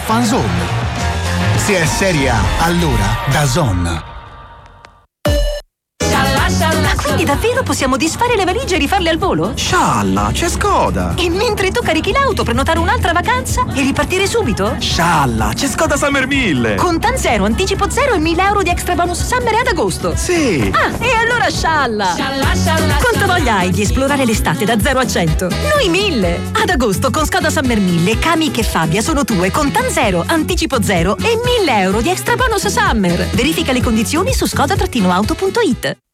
Fanzone. Se è Serie A, allora DAZN. Quindi davvero possiamo disfare le valigie e rifarle al volo? Scialla, c'è Skoda! E mentre tu carichi l'auto, prenotare un'altra vacanza e ripartire subito? Scialla, c'è Skoda Summer 1000! Contan zero, anticipo zero e 1.000 euro di extra bonus summer ad agosto. Sì! Ah, e allora scialla! Quanta voglia hai di esplorare l'estate da 0 a 100? Noi 1000! Ad agosto con Skoda Summer 1000, Kamiq e Fabia sono tue, Contan zero, anticipo zero e 1.000 euro di extra bonus summer. Verifica le condizioni su skoda-auto.it.